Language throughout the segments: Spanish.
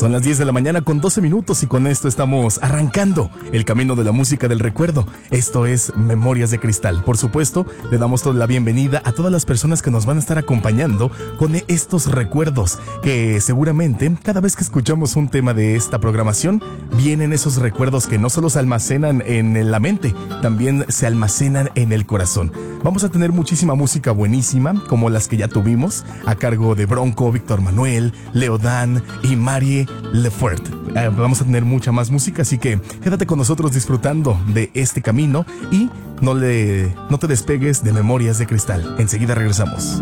Son las 10 de la mañana con 12 minutos y con esto estamos arrancando el camino de la música del recuerdo. Esto es Memorias de Cristal. Por supuesto, le damos toda la bienvenida a todas las personas que nos van a estar acompañando con estos recuerdos que seguramente cada vez que escuchamos un tema de esta programación vienen esos recuerdos que no solo se almacenan en la mente, también se almacenan en el corazón. Vamos a tener muchísima música buenísima como las que ya tuvimos a cargo de Bronco, Víctor Manuel, Leodán y Marie Lefort. Vamos a tener mucha más música, así que quédate con nosotros disfrutando de este camino y no te despegues de Memorias de Cristal. Enseguida regresamos.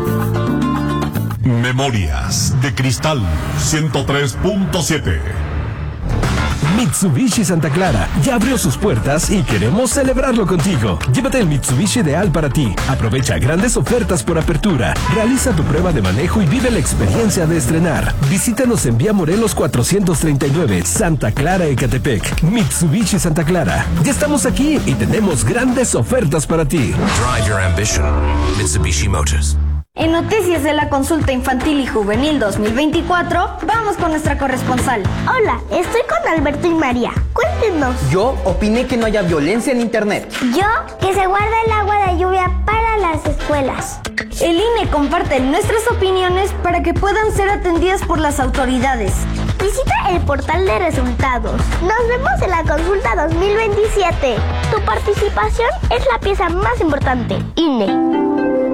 Memorias de Cristal 103.7. Mitsubishi Santa Clara ya abrió sus puertas y queremos celebrarlo contigo. Llévate el Mitsubishi ideal para ti. Aprovecha grandes ofertas por apertura. Realiza tu prueba de manejo y vive la experiencia de estrenar. Visítanos en Vía Morelos 439, Santa Clara, Ecatepec. Mitsubishi Santa Clara. Ya estamos aquí y tenemos grandes ofertas para ti. Drive your ambition. Mitsubishi Motors. En Noticias de la Consulta Infantil y Juvenil 2024, vamos con nuestra corresponsal. Hola, estoy con Alberto y María. Cuéntenos. Yo opiné que no haya violencia en internet. Yo, que se guarda el agua de lluvia para las escuelas. El INE comparte nuestras opiniones para que puedan ser atendidas por las autoridades. Visita el portal de resultados. Nos vemos en la consulta 2027. Tu participación es la pieza más importante. INE.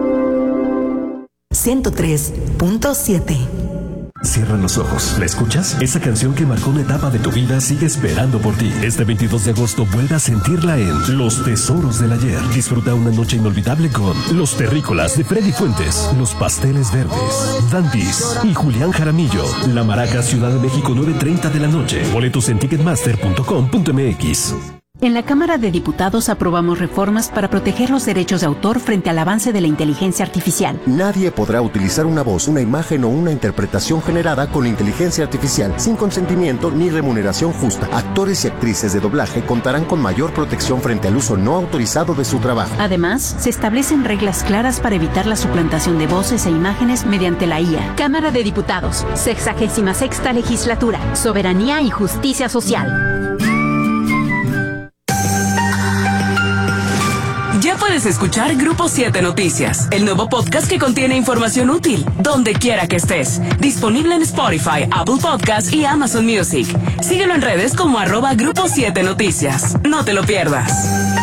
103.7. Cierra los ojos. ¿La escuchas? Esa canción que marcó una etapa de tu vida sigue esperando por ti. Este 22 de agosto vuelve a sentirla en Los Tesoros del Ayer. Disfruta una noche inolvidable con Los Terrícolas de Freddy Fuentes, Los Pasteles Verdes, Dandis y Julián Jaramillo. La Maraca, Ciudad de México, 9:30 de la noche. Boletos en ticketmaster.com.mx. En la Cámara de Diputados aprobamos reformas para proteger los derechos de autor frente al avance de la inteligencia artificial. Nadie podrá utilizar una voz, una imagen o una interpretación generada con inteligencia artificial sin consentimiento ni remuneración justa. Actores y actrices de doblaje contarán con mayor protección frente al uso no autorizado de su trabajo. Además, se establecen reglas claras para evitar la suplantación de voces e imágenes mediante la IA. Cámara de Diputados, 66ª Legislatura, Soberanía y Justicia Social. Ya puedes escuchar Grupo 7 Noticias, el nuevo podcast que contiene información útil, donde quiera que estés. Disponible en Spotify, Apple Podcasts y Amazon Music. Síguelo en redes como @Grupo 7 Noticias. No te lo pierdas.